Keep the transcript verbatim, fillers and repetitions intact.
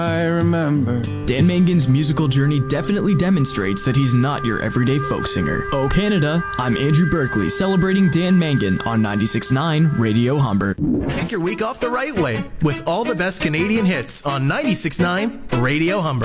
I remember. Dan Mangan's musical journey definitely demonstrates that he's not your everyday folk singer. Oh Canada, I'm Andrew Berkeley, celebrating Dan Mangan on ninety-six point nine Radio Humber. Kick your week off the right way with all the best Canadian hits on ninety-six point nine Radio Humber.